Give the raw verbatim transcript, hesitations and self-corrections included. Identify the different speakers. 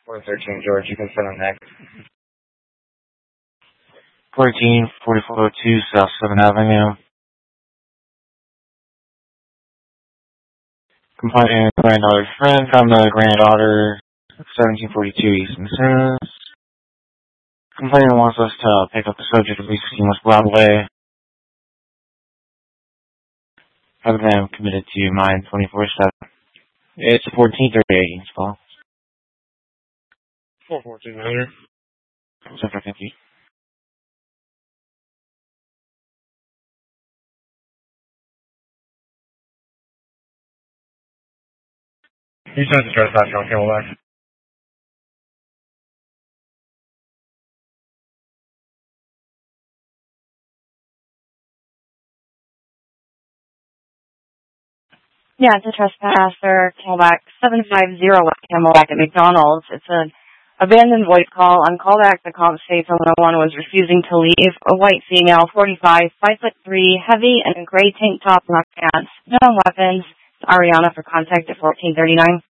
Speaker 1: four thirteen, George. You can send them next.
Speaker 2: fourteen forty-four oh two South seventh Avenue. Complaint granddaughter's friend found the granddaughter seventeen forty-two Eastern Sims. Complainant wants us to pick up the subject of three sixteen West Broadway. Have them committed to mine twenty-four seven. It's fourteen thirty-eight install.
Speaker 1: four fourteen, Miller.
Speaker 2: Central, thank you.
Speaker 1: You sent the trespass on Camelback.
Speaker 3: Yeah, it's a trespasser, Camelback seven five zero Camelback at McDonald's. It's an abandoned voice call. On callback, the comp states someone was refusing to leave. A white female, forty-five, five foot three, heavy, and a gray tank top, black pants. No weapons. It's Ariana for contact at fourteen thirty-nine.